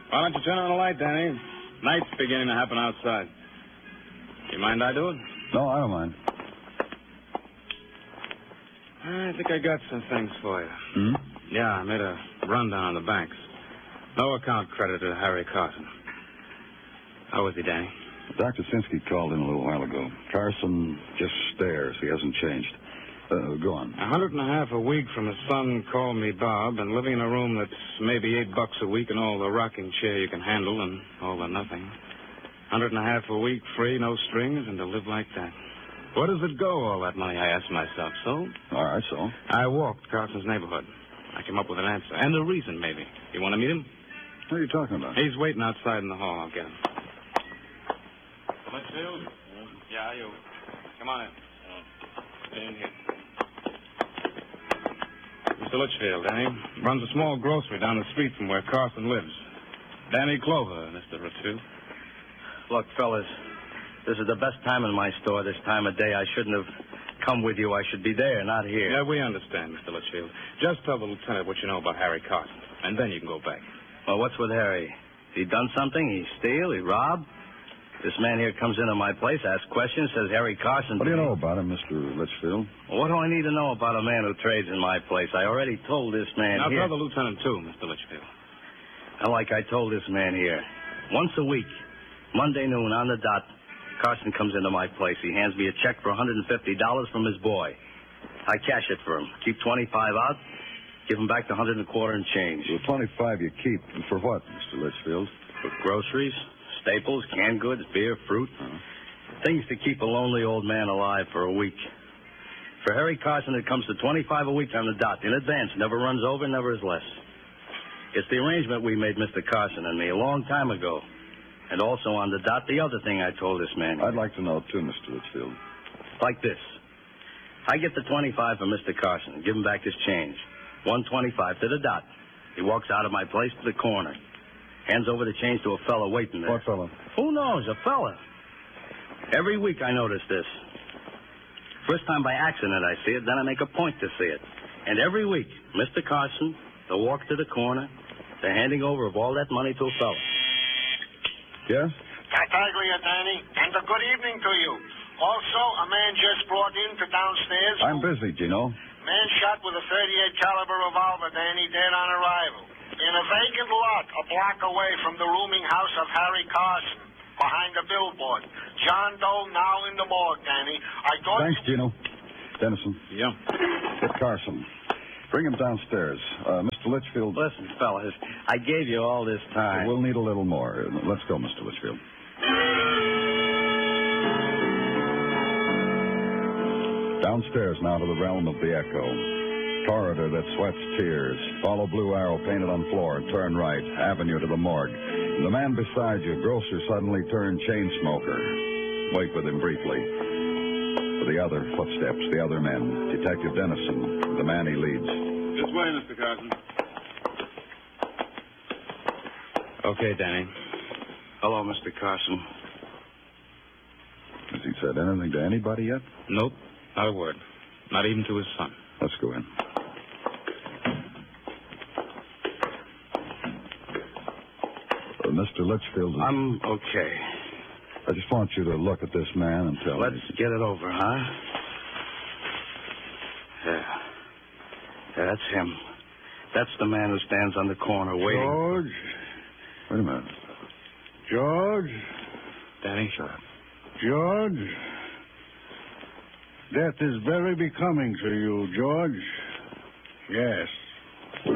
Why don't you turn on the light, Danny? Night's beginning to happen outside. You mind I do it? No, I don't mind. I think I got some things for you. Hmm? Yeah, I made a rundown on the banks. No account credited to Harry Carson. How was he, Danny? Dr. Sinsky called in a little while ago. Carson just stares. He hasn't changed. Go on. $150 a week from his son, Call Me Bob, and living in a room that's maybe $8 a week and all the rocking chair you can handle and all the nothing. $150 a week, free, no strings, and to live like that. Where does it go, all that money, I asked myself. So? All right, so? I walked Carson's neighborhood. I came up with an answer. And a reason, maybe. You want to meet him? What are you talking about? He's waiting outside in the hall. I'll get him. Litchfield? Yeah, you. Come on in. Stay in here. Mr. Litchfield, Danny. Runs a small grocery down the street from where Carson lives. Danny Clover, Mr. Litchfield. Look, fellas, this is the best time in my store this time of day. I shouldn't have come with you. I should be there, not here. Yeah, we understand, Mr. Litchfield. Just tell the lieutenant what you know about Harry Carson, and then you can go back. Well, what's with Harry? He done something? He steal? He rob? This man here comes into my place, asks questions, says Harry Carson... What do you know about him, Mr. Litchfield? Well, what do I need to know about a man who trades in my place? I already told this man Now, here... tell the lieutenant, too, Mr. Litchfield. And like I told this man here, once a week, Monday noon on the dot, Carson comes into my place. He hands me a check for $150 from his boy. I cash it for him. Keep 25 out, give him back the 125 and change. The 25 you keep. For what, Mr. Litchfield? For groceries, staples, canned goods, beer, fruit. Things to keep a lonely old man alive for a week. For Harry Carson, it comes to 25 a week on the dot, in advance. Never runs over, never is less. It's the arrangement we made, Mr. Carson and me, a long time ago. And also on the dot, the other thing I told this man. I'd like to know, too, Mr. Litchfield. Like this. I get the 25 from Mr. Carson and give him back his change. 125 to the dot. He walks out of my place to the corner. Hands over the change to a fella waiting there. What fella? Who knows? A fella. Every week I notice this. First time by accident I see it, then I make a point to see it. And every week, Mr. Carson, the walk to the corner, the handing over of all that money to a fella. Yes? Tartaglia, Danny, and a good evening to you. Also, a man just brought in to downstairs. I'm busy, Gino. Man shot with a .38 caliber revolver, Danny, dead on arrival. In a vacant lot a block away from the rooming house of Harry Carson, behind the billboard. John Doe now in the morgue, Danny. I thought... Thanks, Gino. Dennison. Yeah. Get Carson. Bring him downstairs. Mr. Litchfield. Listen, fellas, I gave you all this time. We'll need a little more. Let's go, Mr. Litchfield. Downstairs now to the realm of the echo. Corridor that sweats tears. Follow blue arrow painted on floor. Turn right. Avenue to the morgue. The man beside you, grocer, suddenly turned chain smoker. Wait with him briefly. For the other footsteps, the other men. Detective Dennison, the man he leads. This way, Mr. Carson. Okay, Danny. Hello, Mr. Carson. Has he said anything to anybody yet? Nope, not a word. Not even to his son. Let's go in. Mr. Litchfield... I'm okay. I just want you to look at this man and tell Let's me... get it over, huh? Yeah, that's him. That's the man who stands on the corner waiting. George? Wait a minute. George? Danny, shut up. George? Death is very becoming to you, George. Yes.